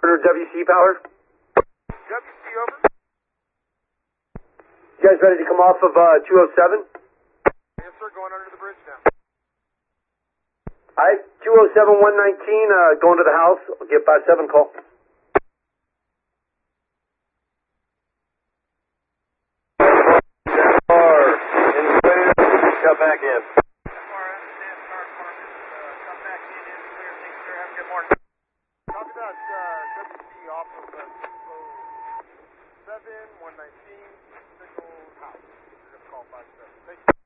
WC power. WC over. You guys ready to come off of 207? Yes, sir. Going under the bridge now. Alright, 207 119, going to the house. I'll get 57 call. Come back in. Copy that, WC off of 207 119, signal house. You're going to call 57. Thank you.